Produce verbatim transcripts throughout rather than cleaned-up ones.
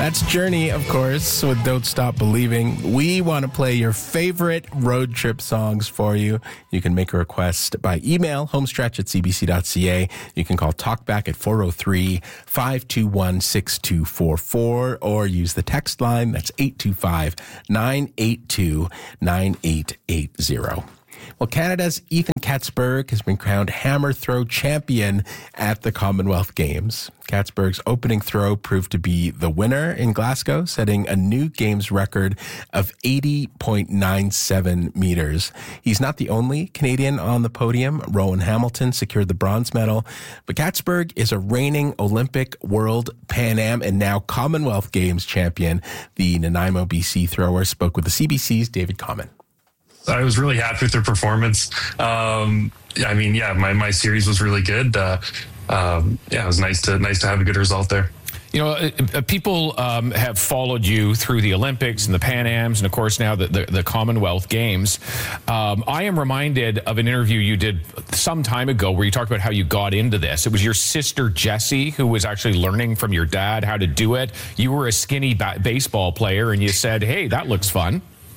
That's Journey, of course, with Don't Stop Believing. We want to play your favorite road trip songs for you. You can make a request by email, homestretch at c b c dot c a. You can call Talkback at four oh three, five two one, six two four four or use the text line. That's eight two five, nine eight two, nine eight eight zero. Well, Canada's Ethan Katzberg has been crowned hammer throw champion at the Commonwealth Games. Katzberg's opening throw proved to be the winner in Glasgow, setting a new Games record of eighty point nine seven meters. He's not the only Canadian on the podium. Rowan Hamilton secured the bronze medal, but Katzberg is a reigning Olympic, World, Pan Am, and now Commonwealth Games champion. The Nanaimo, B C thrower spoke with the C B C's David Common. I was really happy with their performance. Um, I mean, yeah, my, my series was really good. Uh, um, yeah, it was nice to nice to have a good result there. You know, uh, people um, have followed you through the Olympics and the Pan Ams and, of course, now the, the, the Commonwealth Games. Um, I am reminded of an interview you did some time ago where you talked about how you got into this. It was your sister, Jessie, who was actually learning from your dad how to do it. You were a skinny ba- baseball player, and you said, hey, that looks fun.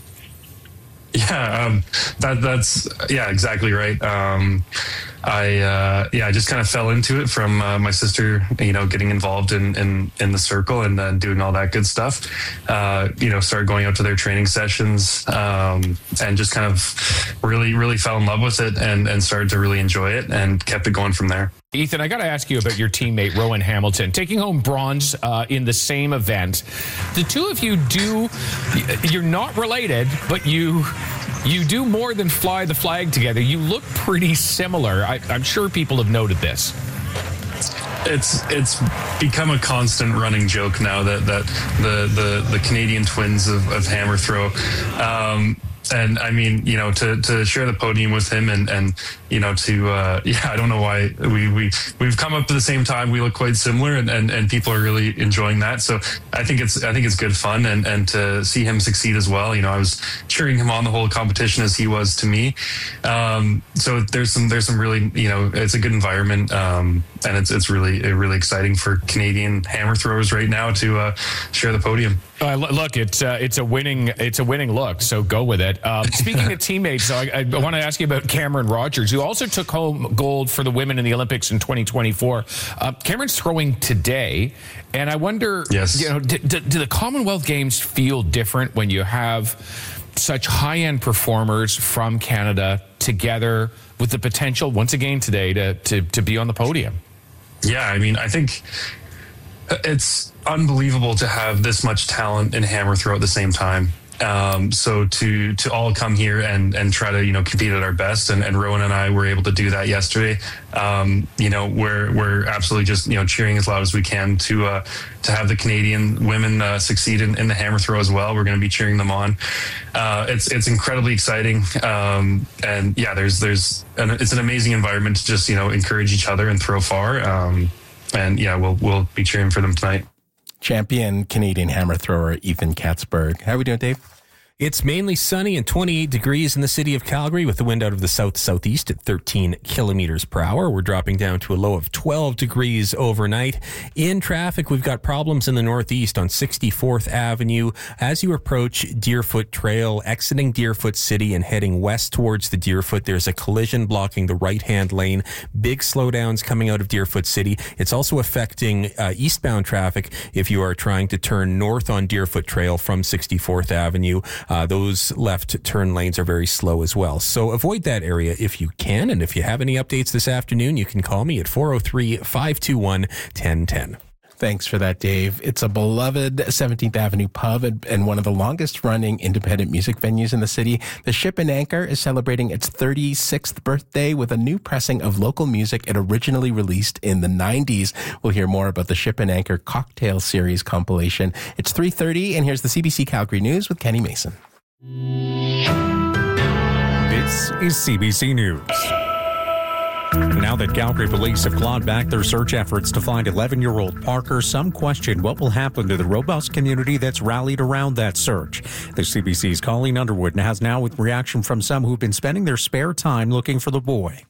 Yeah, um, that that's yeah, exactly right. Um, I uh, yeah, I just kind of fell into it from uh, my sister, you know, getting involved in in, in the circle and uh, doing all that good stuff. Uh, you know, started going out to their training sessions um, and just kind of really, really fell in love with it and and started to really enjoy it and kept it going from there. Ethan, I got to ask you about your teammate, Rowan Hamilton, taking home bronze uh, in the same event. The two of you do, you're not related, but you you do more than fly the flag together. You look pretty similar. I, I'm sure people have noted this. It's it's become a constant running joke now that, that the, the, the Canadian twins of, of hammer throw. Um, And I mean, you know, to, to share the podium with him and, and you know, to, uh, yeah, I don't know why we, we, we've come up at the same time. We look quite similar and, and, and people are really enjoying that. So I think it's, I think it's good fun and, and to see him succeed as well. You know, I was cheering him on the whole competition as he was to me. Um, so there's some, there's some really, you know, it's a good environment. Um, and it's, it's really, really exciting for Canadian hammer throwers right now to, uh, share the podium. Uh, look, it's uh, it's a winning it's a winning look, so go with it. Uh, speaking of teammates, I, I want to ask you about Cameron Rogers, who also took home gold for the women in the Olympics in twenty twenty-four. Uh, Cameron's throwing today, and I wonder, yes. you know, do, do, do the Commonwealth Games feel different when you have such high-end performers from Canada together with the potential once again today to to, to be on the podium? Yeah, I mean, I think it's unbelievable to have this much talent in hammer throw at the same time. Um, so to to all come here and and try to you know compete at our best, and, and Rowan and I were able to do that yesterday. Um, you know we're we're absolutely just you know cheering as loud as we can to uh, to have the Canadian women uh, succeed in, in the hammer throw as well. We're going to be cheering them on. Uh, it's it's incredibly exciting, um, and yeah, there's there's an, it's an amazing environment to just you know encourage each other and throw far. Um, and yeah, we'll we'll be cheering for them tonight. Champion Canadian hammer thrower Ethan Katzberg. How are we doing, Dave? It's mainly sunny and twenty-eight degrees in the city of Calgary with the wind out of the south-southeast at thirteen kilometers per hour. We're dropping down to a low of twelve degrees overnight. In traffic, we've got problems in the northeast on sixty-fourth Avenue. As you approach Deerfoot Trail, exiting Deerfoot City and heading west towards the Deerfoot, there's a collision blocking the right-hand lane. Big slowdowns coming out of Deerfoot City. It's also affecting uh, eastbound traffic if you are trying to turn north on Deerfoot Trail from sixty-fourth Avenue. Uh, those left turn lanes are very slow as well. So avoid that area if you can. And if you have any updates this afternoon, you can call me at four oh three, five two one, one oh one oh. Thanks for that, Dave. It's a beloved seventeenth Avenue pub and one of the longest running independent music venues in the city. The Ship and Anchor is celebrating its thirty-sixth birthday with a new pressing of local music it originally released in the nineties. We'll hear more about the Ship and Anchor Cocktail Series compilation. It's three thirty, and here's the C B C Calgary News with Kenny Mason. This is C B C News. Now that Calgary police have clawed back their search efforts to find eleven-year-old Parker, some question what will happen to the robust community that's rallied around that search. The C B C's Colleen Underwood has now with reaction from some who've been spending their spare time looking for the boy.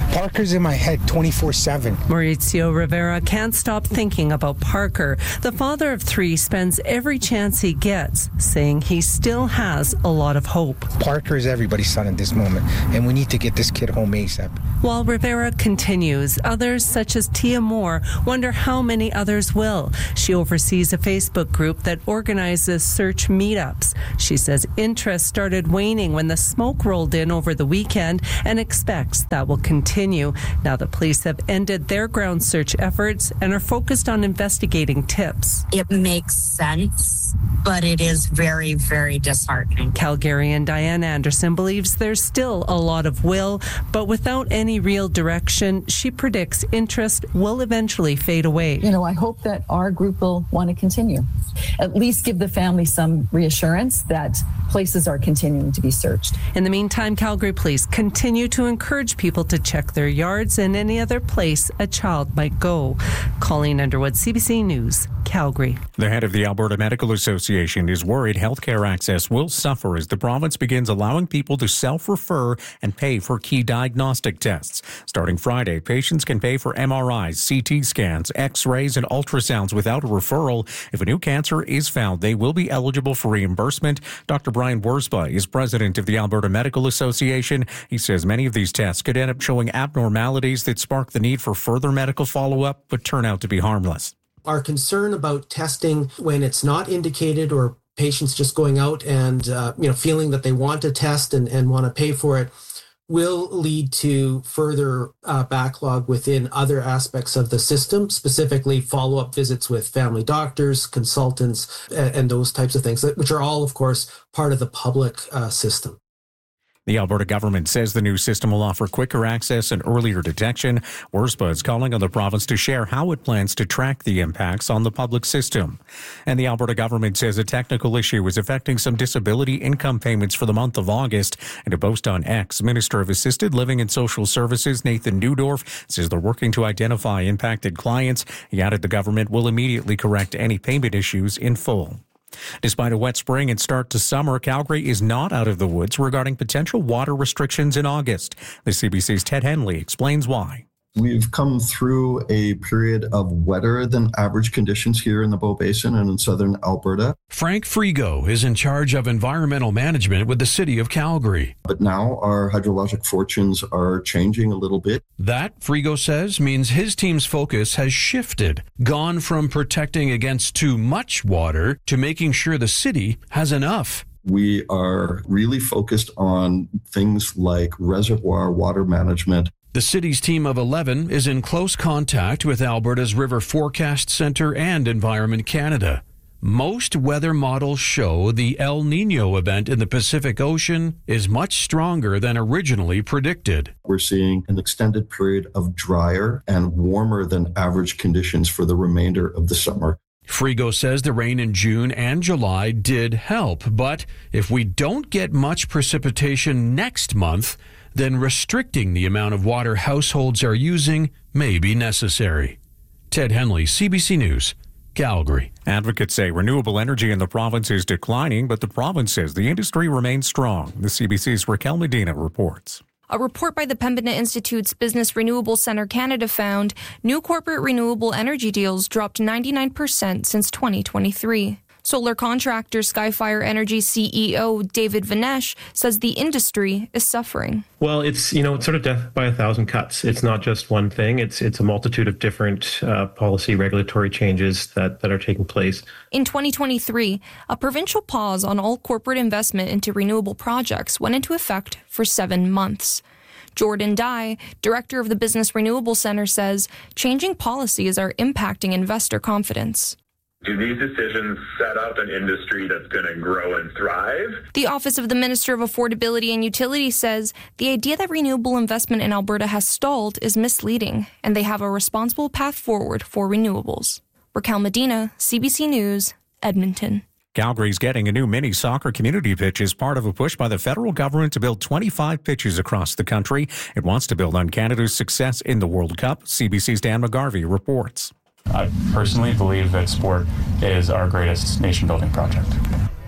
Parker's in my head twenty-four seven. Mauricio Rivera can't stop thinking about Parker. The father of three spends every chance he gets saying he still has a lot of hope. Parker is everybody's son at this moment, and we need to get this kid home ASAP. While Rivera continues, others such as Tia Moore wonder how many others will. She oversees a Facebook group that organizes search meetups. She says interest started waning when the smoke rolled in over the weekend and expects that will continue. Now the police have ended their ground search efforts and are focused on investigating tips. It makes sense, but it is very, very disheartening. Calgarian Diane Anderson believes there's still a lot of will, but without any real direction, she predicts interest will eventually fade away. You know, I hope that our group will want to continue. At least give the family some reassurance that places are continuing to be searched. In the meantime, Calgary Police continue to encourage people to check their yards and any other place a child might go. Colleen Underwood, C B C News, Calgary. The head of the Alberta Medical Association is worried healthcare access will suffer as the province begins allowing people to self-refer and pay for key diagnostic tests. Starting Friday, patients can pay for M R Is, C T scans, X-rays, and ultrasounds without a referral. If a new cancer is found, they will be eligible for reimbursement. Doctor Brian Worspa is president of the Alberta Medical Association. He says many of these tests could end up showing abnormalities that spark the need for further medical follow-up, but turn out to be harmless. Our concern about testing when it's not indicated or patients just going out and uh, you know feeling that they want to test and, and want to pay for it will lead to further uh, backlog within other aspects of the system, specifically follow-up visits with family doctors, consultants, and, and those types of things, which are all, of course, part of the public uh, system. The Alberta government says the new system will offer quicker access and earlier detection. Worspa is calling on the province to share how it plans to track the impacts on the public system. And the Alberta government says a technical issue is affecting some disability income payments for the month of August. In a post on X, Minister of Assisted Living and Social Services Nathan Neudorf says they're working to identify impacted clients. He added the government will immediately correct any payment issues in full. Despite a wet spring and start to summer, Calgary is not out of the woods regarding potential water restrictions in August. The C B C's Ted Henley explains why. We've come through a period of wetter than average conditions here in the Bow Basin and in southern Alberta. Frank Frigo is in charge of environmental management with the City of Calgary. But now our hydrologic fortunes are changing a little bit. That, Frigo says, means his team's focus has shifted, gone from protecting against too much water to making sure the city has enough. We are really focused on things like reservoir water management. The city's team of eleven is in close contact with Alberta's River Forecast Centre and Environment Canada. Most weather models show the El Niño event in the Pacific Ocean is much stronger than originally predicted. We're seeing an extended period of drier and warmer than average conditions for the remainder of the summer. Frigo says the rain in June and July did help, but if we don't get much precipitation next month, then restricting the amount of water households are using may be necessary. Ted Henley, C B C News, Calgary. Advocates say renewable energy in the province is declining, but the province says the industry remains strong. The C B C's Raquel Medina reports. A report by the Pembina Institute's Business Renewable Centre Canada found new corporate renewable energy deals dropped ninety-nine percent since twenty twenty-three. Solar contractor Skyfire Energy C E O David Vinesh says the industry is suffering. Well, it's, you know, it's sort of death by a thousand cuts. It's not just one thing. It's it's a multitude of different uh, policy regulatory changes that, that are taking place. In twenty twenty-three, a provincial pause on all corporate investment into renewable projects went into effect for seven months. Jordan Dye, director of the Business Renewable Centre, says changing policies are impacting investor confidence. Do these decisions set up an industry that's going to grow and thrive? The Office of the Minister of Affordability and Utilities says the idea that renewable investment in Alberta has stalled is misleading, and they have a responsible path forward for renewables. Raquel Medina, C B C News, Edmonton. Calgary's getting a new mini soccer community pitch as part of a push by the federal government to build twenty-five pitches across the country. It wants to build on Canada's success in the World Cup. C B C's Dan McGarvey reports. I personally believe that sport is our greatest nation-building project.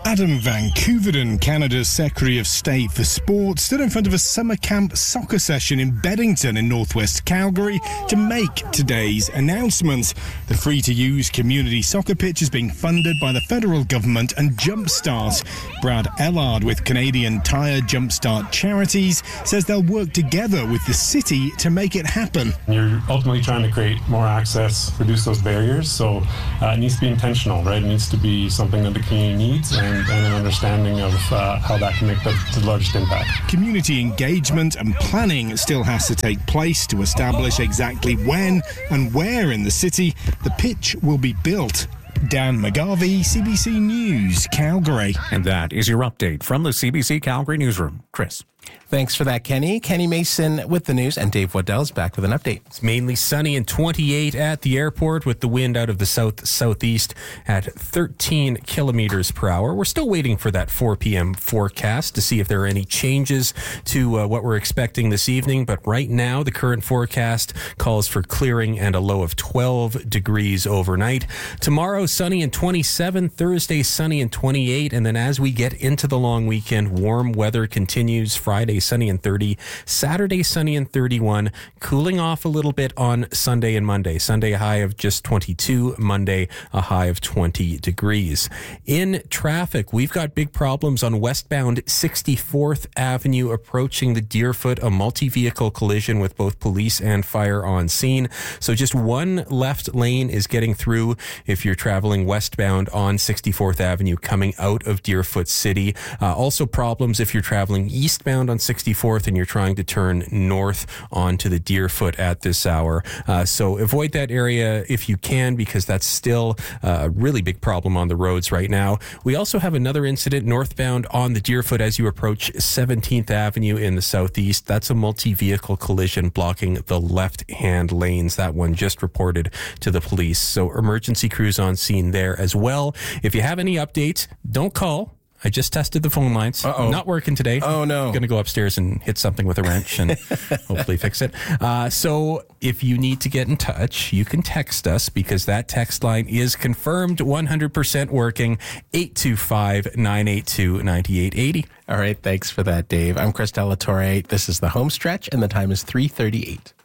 Adam Van Koeveren, Canada's Secretary of State for Sport, stood in front of a summer camp soccer session in Beddington in northwest Calgary to make today's announcement. The free-to-use community soccer pitch is being funded by the federal government and Jumpstart. Brad Ellard with Canadian Tire Jumpstart Charities says they'll work together with the city to make it happen. You're ultimately trying to create more access, reduce those barriers, so uh, it needs to be intentional, right? It needs to be something that the community needs and, and an understanding of uh, how that can make the, the largest impact. Community engagement and planning still has to take place to establish exactly when and where in the city the pitch will be built. Dan McGarvey, C B C News, Calgary. And that is your update from the C B C Calgary newsroom. Chris. Thanks for that, Kenny. Kenny Mason with the news, and Dave Waddell's back with an update. It's mainly sunny and twenty-eight at the airport with the wind out of the south-southeast at thirteen kilometers per hour. We're still waiting for that four p.m. forecast to see if there are any changes to uh, what we're expecting this evening. But right now, the current forecast calls for clearing and a low of twelve degrees overnight. Tomorrow, sunny and twenty-seven. Thursday, sunny and twenty-eight. And then as we get into the long weekend, warm weather continues. Friday, sunny and thirty. Saturday, sunny and thirty-one. Cooling off a little bit on Sunday and Monday. Sunday, a high of just twenty-two. Monday, a high of twenty degrees. In traffic, we've got big problems on westbound sixty-fourth Avenue approaching the Deerfoot, a multi-vehicle collision with both police and fire on scene. So just one left lane is getting through if you're traveling westbound on sixty-fourth Avenue coming out of Deerfoot City. Uh, also problems if you're traveling eastbound on sixty-fourth and you're trying to turn north onto the Deerfoot at this hour. Uh, so avoid that area if you can, because that's still a really big problem on the roads right now. We also have another incident northbound on the Deerfoot as you approach seventeenth Avenue in the southeast. That's a multi-vehicle collision blocking the left-hand lanes. That one just reported to the police. So emergency crews on scene there as well. If you have any updates, don't call. I just tested the phone lines. Uh-oh. Not working today. Oh, no. I'm going to go upstairs and hit something with a wrench and hopefully fix it. Uh, so if you need to get in touch, you can text us because that text line is confirmed one hundred percent working, eight two five, nine eight two, nine eight eight zero. All right. Thanks for that, Dave. I'm Chris Delatorre. This is The Home Stretch, and the time is three thirty-eight.